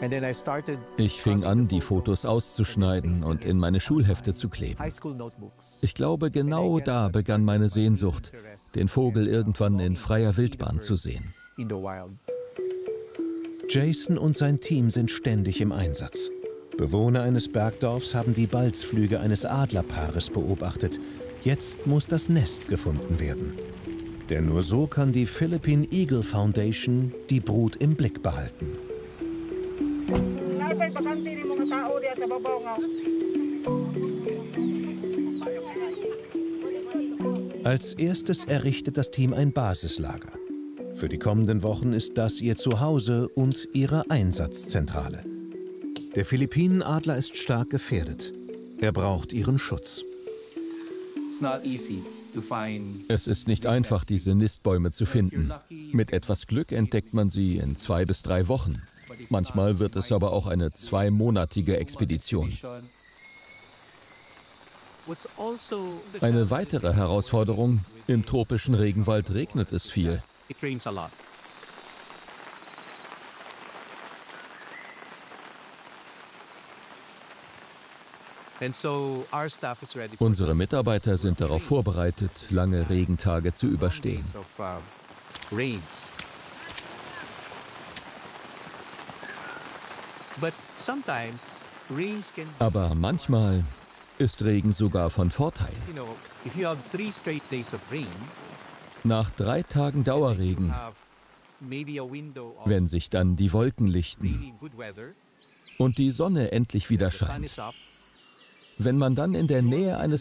Ich fing an, die Fotos auszuschneiden und in meine Schulhefte zu kleben. Ich glaube, genau da begann meine Sehnsucht, den Vogel irgendwann in freier Wildbahn zu sehen. Jason und sein Team sind ständig im Einsatz. Bewohner eines Bergdorfs haben die Balzflüge eines Adlerpaares beobachtet. Jetzt muss das Nest gefunden werden. Denn nur so kann die Philippine Eagle Foundation die Brut im Blick behalten. Als erstes errichtet das Team ein Basislager. Für die kommenden Wochen ist das ihr Zuhause und ihre Einsatzzentrale. Der Philippinenadler ist stark gefährdet. Er braucht ihren Schutz. Es ist nicht einfach, diese Nistbäume zu finden. Mit etwas Glück entdeckt man sie in 2 bis 3 Wochen. Manchmal wird es aber auch eine 2-monatige Expedition. Eine weitere Herausforderung: Im tropischen Regenwald regnet es viel. Unsere Mitarbeiter sind darauf vorbereitet, lange Regentage zu überstehen. Aber manchmal ist Regen sogar von Vorteil. Nach 3 Tagen Dauerregen, wenn sich dann die Wolken lichten und die Sonne endlich wieder scheint, wenn man dann in der Nähe eines